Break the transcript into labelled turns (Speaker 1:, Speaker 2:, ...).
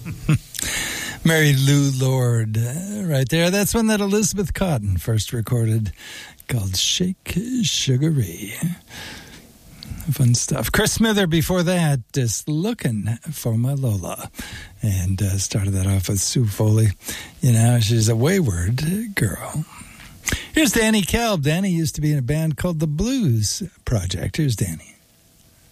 Speaker 1: Mary Lou Lord, right there. That's one that Elizabeth Cotton first recorded, called Shake Sugaree. Fun stuff. Chris Smither before that, Just Looking for My Lola. And started that off with Sue Foley. You know, she's a wayward girl. Here's Danny Kelb. Danny used to be in a band called The Blues Project. Here's Danny.